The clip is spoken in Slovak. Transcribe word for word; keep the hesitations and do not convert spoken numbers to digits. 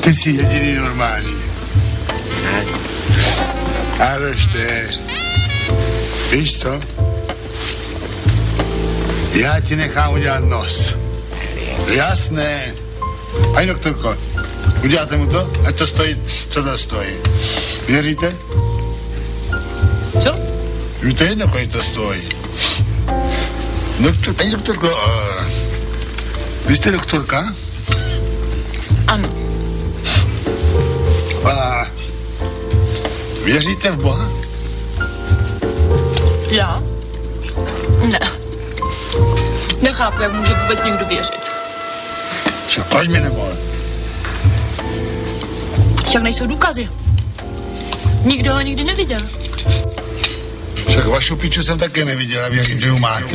Ty jsi jediný normální. Arošte, víš co? Já ti nechám udělat nos. Jasné. Pani doktorko, uděláte mu to? Ať to stojí, co to stojí. Věříte? Co? Víte jedno, kolik to stojí. Doktor, paní doktorko, uh, vy jste doktorka? Ano. A věříte v Boha? Já? Ne. Nechápu, jak může vůbec někdo věřit. Však proč mi nemohl? Však nejsou důkazy. Nikdo ho nikdy neviděl. Však vašu piču jsem také neviděl a věřím, že ju máte.